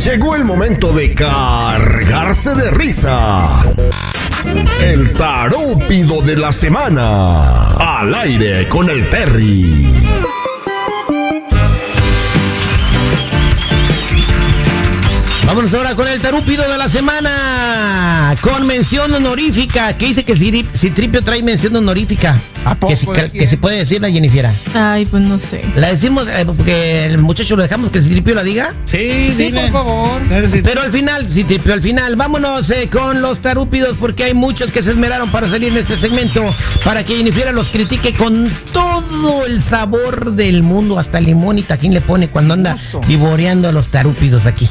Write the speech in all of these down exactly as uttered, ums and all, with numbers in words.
Llegó el momento de cargarse de risa. El tarúpido de la semana. Al aire con el Terry. Vámonos ahora con el tarúpido de la semana, con mención honorífica, que dice que el Citripio trae mención honorífica. ¿A poco? Que, si, que, que se puede decir la Jennifer. Ay, pues no sé. La decimos eh, porque el muchacho lo dejamos que el Citripio la diga. Sí, sí, dile. por favor. Pero al final, Citripio, al final, vámonos eh, con los tarúpidos, porque hay muchos que se esmeraron para salir en este segmento, para que Jennifer los critique con todo el sabor del mundo, hasta limón y tajín le pone cuando anda vivoreando a los tarúpidos aquí.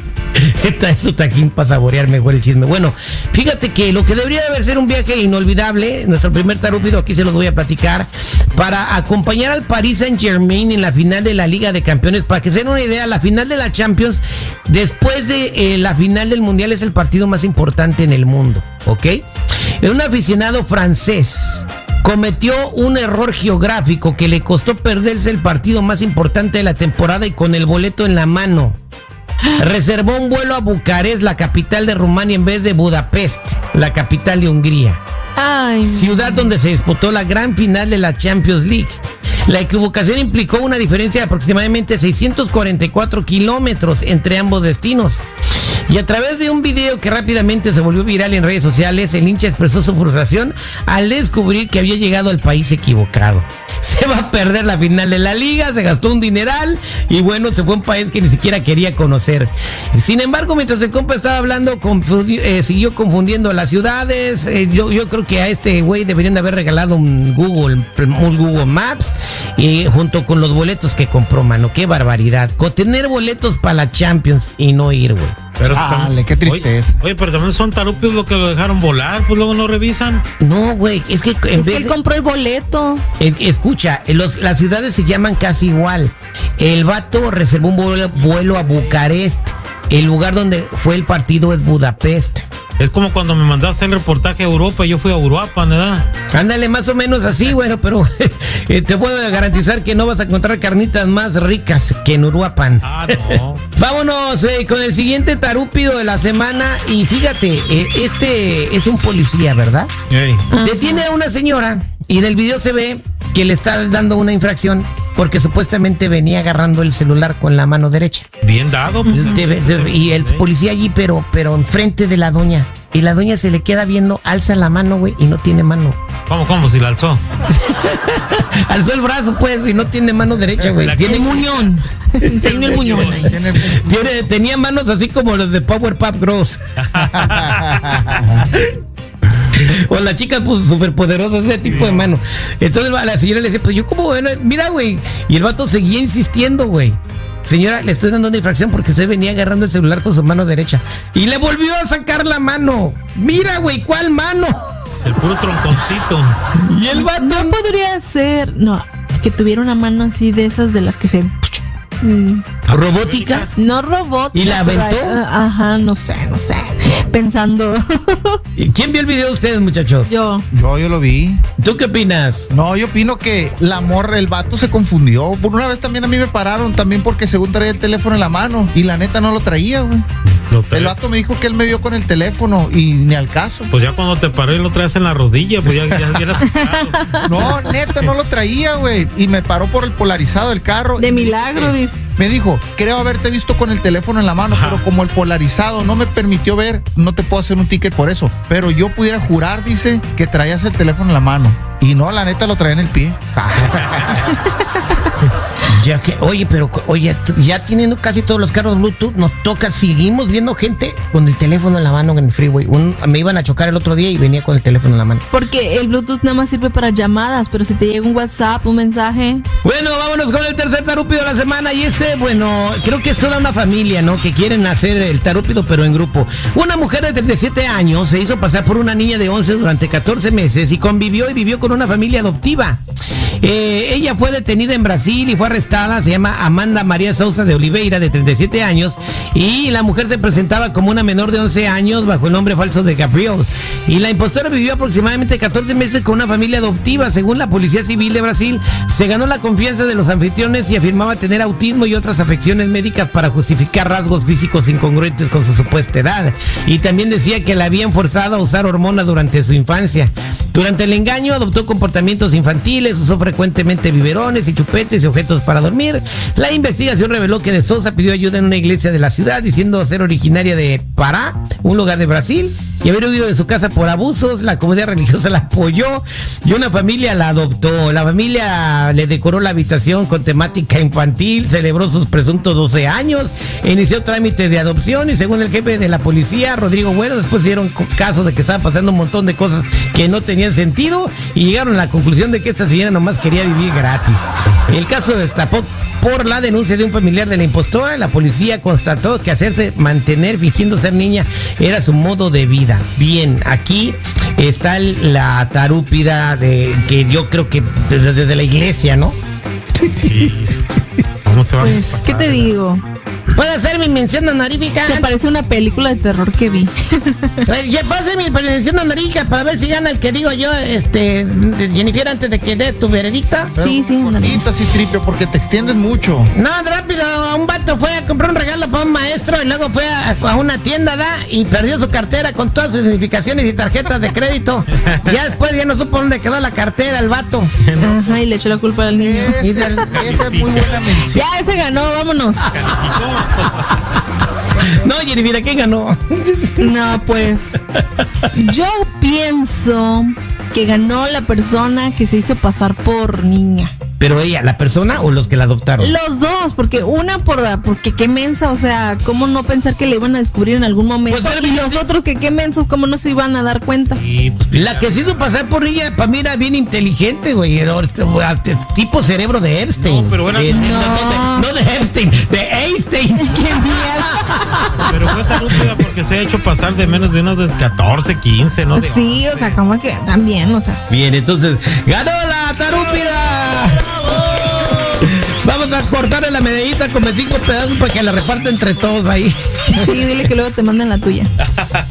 Esta es su tajín para saborear mejor el chisme. Bueno, fíjate que lo que debería de haber sido un viaje inolvidable, nuestro primer tarúpido, aquí se los voy a platicar, para acompañar al Paris Saint-Germain en la final de la Liga de Campeones. Para que se den una idea, la final de la Champions, después de eh, la final del Mundial, es el partido más importante en el mundo, ¿ok? Un aficionado francés cometió un error geográfico que le costó perderse el partido más importante de la temporada, y con el boleto en la mano reservó un vuelo a Bucarest, la capital de Rumania, en vez de Budapest, la capital de Hungría. Ay, ciudad donde se disputó la gran final de la Champions League. La equivocación implicó una diferencia de aproximadamente seiscientos cuarenta y cuatro kilómetros entre ambos destinos. Y a través de un video que rápidamente se volvió viral en redes sociales, el hincha expresó su frustración al descubrir que había llegado al país equivocado. Se va a perder la final de la liga, se gastó un dineral y bueno, se fue a un país que ni siquiera quería conocer. Sin embargo, mientras el compa estaba hablando, confundi- eh, siguió confundiendo las ciudades. Eh, yo, yo creo que a este güey deberían de haber regalado un Google, un Google Maps, y junto con los boletos que compró, mano. Qué barbaridad. Con tener boletos para la Champions y no ir, güey. Pero Dale, qué tristeza. Oye, oye, pero también son tarupios los que lo dejaron volar, pues luego no revisan. No, güey, es que en es vez que él de- compró el boleto. Eh, Escucha, los, las ciudades se llaman casi igual. El vato reservó un vuelo, vuelo a Bucarest. El lugar donde fue el partido es Budapest. Es como cuando me mandaste el reportaje a Europa y yo fui a Uruapan, ¿verdad? Ándale, más o menos así, bueno, pero eh, te puedo garantizar que no vas a encontrar carnitas más ricas que en Uruapan. Ah, no. Vámonos eh, con el siguiente tarúpido de la semana. Y fíjate, eh, este es un policía, ¿verdad? Ey. Detiene a una señora y en el video se ve que le está dando una infracción porque supuestamente venía agarrando el celular con la mano derecha. Bien dado. Pues, Te ve- te- y el policía allí, pero, pero enfrente de la doña. Y la doña se le queda viendo, alza la mano, güey, y no tiene mano. ¿Cómo, cómo? Si la alzó. Alzó el brazo, pues, y no tiene mano derecha, güey. La Tiene muñón. Enseñó el muñón ahí. Tiene, tenía manos así como los de Powerpuff Girls. O las chicas pues súper poderosas, ese tipo de mano. Entonces a la señora le dice, pues yo como, bueno, mira, güey. Y el vato seguía insistiendo, güey. Señora, le estoy dando una infracción porque usted venía agarrando el celular con su mano derecha. Y le volvió a sacar la mano. Mira, güey, ¿cuál mano? Es el puro tronconcito. Y el vato... No podría ser, no, que tuviera una mano así de esas de las que se... Mm, ¿Robótica? no robótica. ¿Y la pero aventó? hay- ah, ajá, no sé, no sé. Pensando. ¿Y quién vio el video de ustedes, muchachos? Yo. Yo, yo lo vi. ¿Tú qué opinas? No, yo opino que la morra, el vato se confundió. Por una vez también a mí me pararon, también porque según traía el teléfono en la mano y la neta no lo traía, güey. Lo El traes. vato me dijo que él me vio con el teléfono y ni al caso. Pues ya cuando te paré lo traes en la rodilla, pues ya, ya, ya era asustado. No, neta, no lo traía, güey. Y me paró por el polarizado del carro. De Y me milagro, dice- dice. Me dijo, creo haberte visto con el teléfono en la mano, Ajá. pero como el polarizado no me permitió ver, no te puedo hacer un ticket por eso. Pero yo pudiera jurar, dice, que traías el teléfono en la mano. Y no, la neta lo traía en el pie. Ya que, oye, pero, oye, tú- ya teniendo casi todos los carros Bluetooth, nos toca, seguimos viendo gente con el teléfono en la mano en el freeway. Un- me iban a chocar el otro día y venía con el teléfono en la mano. Porque el Bluetooth nada más sirve para llamadas, pero si te llega un WhatsApp, un mensaje. Bueno, vámonos con el tercer tarúpido de la semana. Y este, bueno, creo que es toda una familia, ¿no? Que quieren hacer el tarúpido, pero en grupo. Una mujer de treinta y siete años se hizo pasar por una niña de once durante catorce meses y convivió y vivió con una familia adoptiva. Eh, ella fue detenida en Brasil y fue arrestada arrestada, se llama Amanda María Sousa de Oliveira, de treinta y siete años, y la mujer se presentaba como una menor de once años bajo el nombre falso de Gabriel. Y la impostora vivió aproximadamente catorce meses con una familia adoptiva. Según la Policía Civil de Brasil, se ganó la confianza de los anfitriones y afirmaba tener autismo y otras afecciones médicas para justificar rasgos físicos incongruentes con su supuesta edad. Y también decía que la habían forzado a usar hormonas durante su infancia. Durante el engaño adoptó comportamientos infantiles, usó frecuentemente biberones y chupetes y objetos para dormir. La investigación reveló que de Sousa pidió ayuda en una iglesia de la ciudad, diciendo ser originaria de Pará, un lugar de Brasil, y haber huido de su casa por abusos. La comunidad religiosa la apoyó y una familia la adoptó. La familia le decoró la habitación con temática infantil, celebró sus presuntos doce años, inició trámite de adopción y según el jefe de la policía, Rodrigo Bueno, después se dieron caso de que estaban pasando un montón de cosas que no tenían sentido y llegaron a la conclusión de que esta señora nomás quería vivir gratis. El caso destapó por la denuncia de un familiar de la impostora. La policía constató que hacerse mantener fingiendo ser niña era su modo de vida. Bien, aquí está el, la tarúpida de que yo creo que desde, desde la iglesia, ¿no? Sí. ¿Cómo se va Pues, a pasar? ¿qué te digo? ¿Puede hacer mi mención honorífica? Se parece a una película de terror que vi. ¿Puedo hacer mi mención honorífica para ver si gana el que digo yo, este, de Jennifer, antes de que dé tu veredicta? Sí, sí, ándale. Bonita, sí, Tripio, porque te extiendes mucho. No, rápido, un vato fue a comprar un regalo para un maestro y luego fue a, a una tienda, ¿da? Y perdió su cartera con todas sus identificaciones y tarjetas de crédito. Ya después ya no supo dónde quedó la cartera, el vato. Ajá, y le echó la culpa al niño. Esa, esa es muy buena mención. Ya, ese ganó, vámonos. No, Jennifer, ¿quién ganó? No, pues yo pienso que ganó la persona que se hizo pasar por niña. ¿Pero ella, la persona o los que la adoptaron? Los dos, porque una por porque qué mensa, o sea, cómo no pensar que le iban a descubrir en algún momento. Pues, y los otros que qué mensos, cómo no se iban a dar cuenta. Sí, pues, La que se hizo pasar por ella, para mí era bien inteligente, güey. Era este, este, tipo cerebro de Epstein. No, pero era- Eh, No. no, de, no de Epstein, de Einstein. ¡Qué mierda! pero fue tarúpida porque se ha hecho pasar de menos de unos de catorce, quince, ¿no? De Sí, o sea, como que también, o sea. Bien, entonces, ganó la tarúpida. Vamos a cortarle la medallita con cinco pedazos para que la reparte entre todos ahí. Sí, dile que luego te manden la tuya.